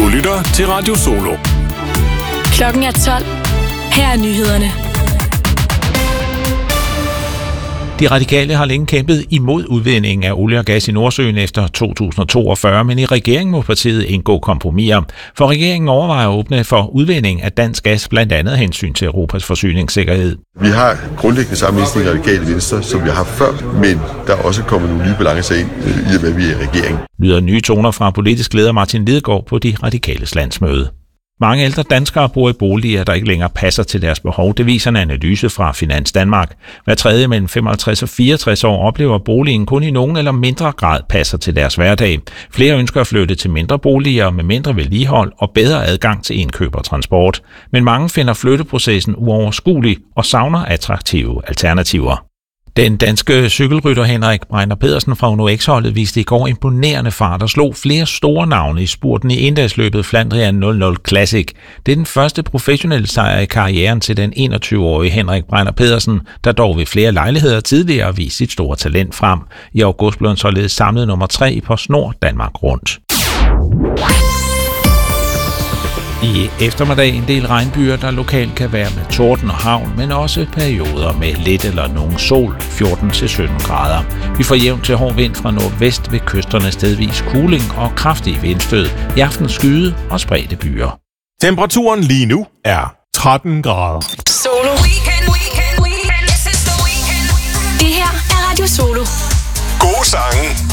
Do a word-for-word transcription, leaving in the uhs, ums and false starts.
Du lytter til Radio Solo. Klokken er tolv. Her er nyhederne. De radikale har længe kæmpet imod udvindingen af olie og gas i Nordsøen efter to tusind og toogfyrre, men i regeringen må partiet indgå kompromiser. For regeringen overvejer at åbne for udvinding af dansk gas, blandt andet hensyn til Europas forsyningssikkerhed. Vi har grundlæggende samme indstilling i Radikale Venstre, som vi har haft før, men der er også kommet nogle nye balancer ind i, hvad vi er i regeringen. Lyder nye toner fra politisk leder Martin Lidegaard på de radikales landsmøde. Mange ældre danskere bor i boliger, der ikke længere passer til deres behov. Det viser en analyse fra Finans Danmark. Hver tredje mellem femoghalvtreds og fireogtres år oplever, at boligen kun i nogen eller mindre grad passer til deres hverdag. Flere ønsker at flytte til mindre boliger med mindre vedligehold og bedre adgang til indkøb og transport. Men mange finder flytteprocessen uoverskuelig og savner attraktive alternativer. Den danske cykelrytter Henrik Brænder Pedersen fra Uno X-holdet viste i går imponerende fart og slog flere store navne i spurten i endagsløbet Flandrian nul nul Classic. Det er den første professionelle sejr i karrieren til den enogtyve-årige Henrik Brænder Pedersen, der dog ved flere lejligheder tidligere viste sit store talent frem. I august blev han således samlet nummer tre på Snor Danmark rundt. I eftermiddag en del regnbyer, der lokalt kan være med torden og havn, men også perioder med lidt eller nogen sol, fjorten til sytten grader. Vi får jævnt til hård vind fra nordvest ved kysterne stedvis kuling og kraftige vindstød. I aften skyde og spredte byer. Temperaturen lige nu er tretten grader. Solo. Weekend, weekend, weekend. This is the weekend. Det her er Radio Solo. Gode sange